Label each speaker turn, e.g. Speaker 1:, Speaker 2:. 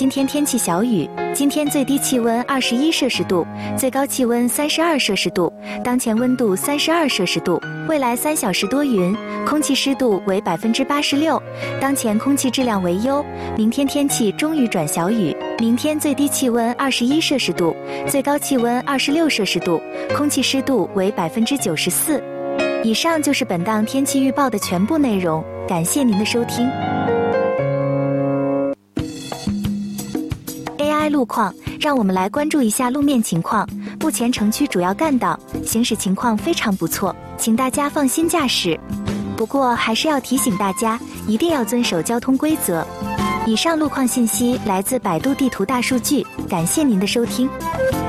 Speaker 1: 今天天气小雨，今天最低气温21摄氏度，最高气温32摄氏度，当前温度32摄氏度，未来3小时多云，空气湿度为86%，当前空气质量为优，明天天气中雨转小雨，明天最低气温21摄氏度，最高气温26摄氏度，空气湿度为94%。以上就是本档天气预报的全部内容，感谢您的收听。AI 路况，让我们来关注一下路面情况。目前城区主要干道行驶情况非常不错，请大家放心驾驶。不过还是要提醒大家，一定要遵守交通规则。以上路况信息来自百度地图大数据，感谢您的收听。